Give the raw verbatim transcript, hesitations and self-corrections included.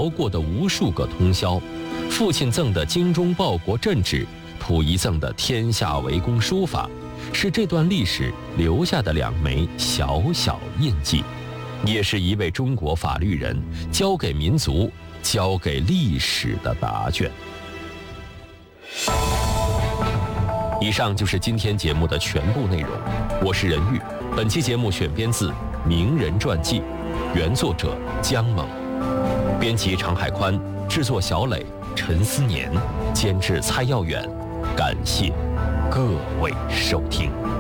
熬过的无数个通宵，父亲赠的精忠报国镇纸，溥仪赠的天下为公书法，是这段历史留下的两枚小小印记，也是一位中国法律人交给民族、交给历史的答卷。以上就是今天节目的全部内容，我是任玉。本期节目选编自《名人传记》，原作者姜猛，编辑常海宽，制作小磊、陈思年，监制蔡耀远。感谢各位收听。